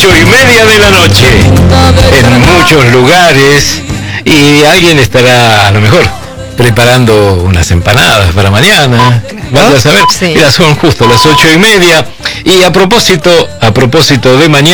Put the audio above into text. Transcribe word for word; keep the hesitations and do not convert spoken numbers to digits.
ocho y media de la noche en muchos lugares, y alguien estará a lo mejor preparando unas empanadas para mañana. Vamos a saber. Sí. Mira, son justo las ocho y media. Y a propósito, a propósito de mañana.